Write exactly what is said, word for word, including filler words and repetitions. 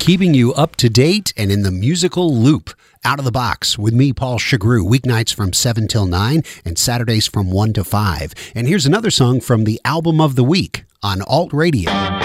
keeping you up to date and in the musical loop. Out of the Box with me, Paul Chagru, weeknights from seven till nine and Saturdays from one to five. And here's another song from the album of the week on Alt Radio.